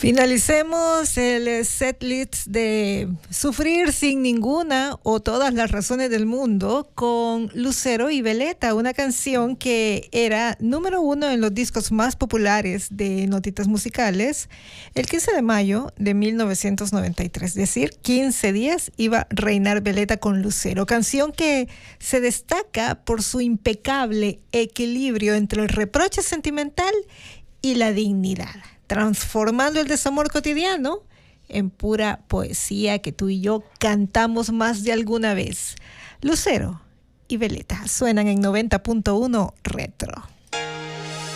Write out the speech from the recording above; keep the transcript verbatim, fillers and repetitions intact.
Finalicemos el setlist de Sufrir sin ninguna o Todas las razones del mundo con Lucero y Veleta, una canción que era número uno en los discos más populares de Notitas Musicales el quince de mayo de mil novecientos noventa y tres. Es decir, quince días iba a reinar Veleta con Lucero, canción que se destaca por su impecable equilibrio entre el reproche sentimental y la dignidad, transformando el desamor cotidiano en pura poesía que tú y yo cantamos más de alguna vez. Lucero y Veleta suenan en noventa punto uno Retro.